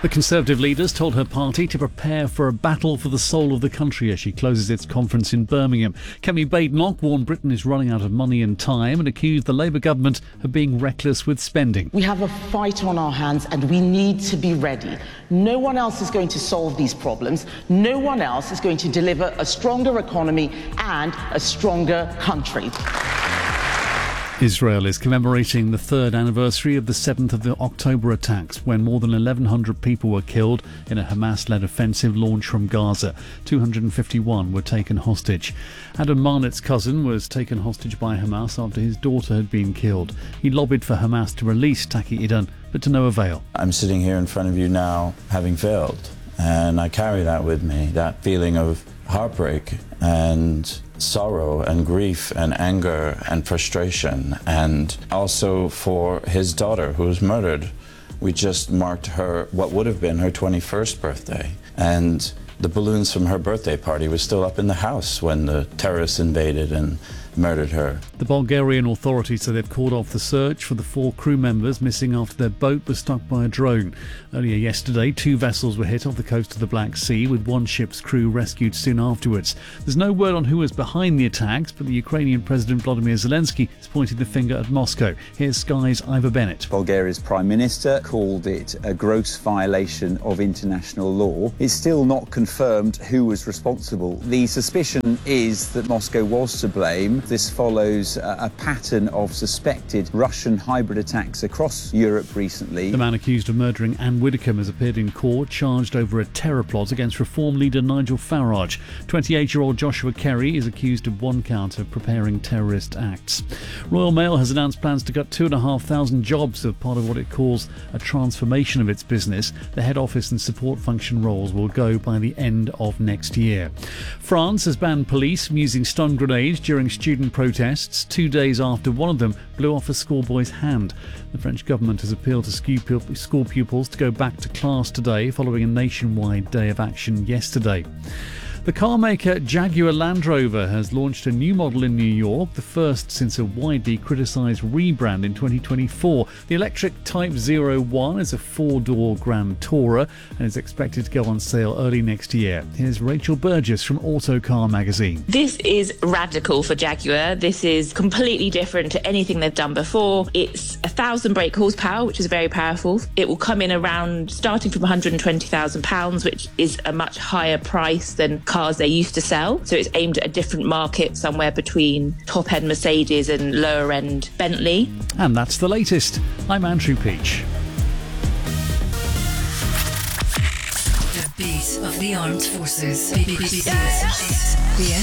The Conservative leader's told her party to prepare for a battle for the soul of the country as she closes its conference in Birmingham. Kemi Badenoch warned Britain is running out of money and time and accused the Labour government of being reckless with spending. We have a fight on our hands and we need to be ready. No one else is going to solve these problems. No one else is going to deliver a stronger economy and a stronger country. Israel is commemorating the third anniversary of the 7th of the October attacks, when more than 1,100 people were killed in a Hamas-led offensive launched from Gaza. 251 were taken hostage. Adam Marnet's cousin was taken hostage by Hamas after his daughter had been killed. He lobbied for Hamas to release Taki Idan, but to no avail. I'm sitting here in front of you now having failed, and I carry that with me, that feeling of heartbreak and sorrow and grief and anger and frustration, and also for his daughter who was murdered. We just marked her, what would have been her 21st birthday, and the balloons from her birthday party were still up in the house when the terrorists invaded and murdered her. The Bulgarian authorities say they've called off the search for the 4 crew members missing after their boat was struck by a drone. Earlier yesterday, 2 vessels were hit off the coast of the Black Sea, with one ship's crew rescued soon afterwards. There's no word on who was behind the attacks, but the Ukrainian President Volodymyr Zelensky has pointed the finger at Moscow. Here's Sky's Ivor Bennett. Bulgaria's Prime Minister called it a gross violation of international law. It's still not confirmed who was responsible. The suspicion is that Moscow was to blame. This follows a pattern of suspected Russian hybrid attacks across Europe recently. The man accused of murdering Anne Widdecombe has appeared in court, charged over a terror plot against Reform leader Nigel Farage. 28-year-old Joshua Kerry is accused of 1 count of preparing terrorist acts. Royal Mail has announced plans to cut 2,500 jobs as part of what it calls a transformation of its business. The head office and support function roles will go by the end of next year. France has banned police from using stun grenades during student protests 2 days after one of them blew off a schoolboy's hand. The French government has appealed to school pupils to go back to class today following a nationwide day of action yesterday. The car maker Jaguar Land Rover has launched a new model in New York, the first since a widely criticised rebrand in 2024. The electric Type 01 is a 4-door Grand Tourer and is expected to go on sale early next year. Here's Rachel Burgess from Autocar magazine. This is radical for Jaguar. This is completely different to anything they've done before. It's 1,000 brake horsepower, which is very powerful. It will come in around starting from £120,000, which is a much higher price than cars they used to sell. So it's aimed at a different market, somewhere between top-end Mercedes and lower-end Bentley. And that's the latest. I'm Andrew Peach. The beat of the armed forces. The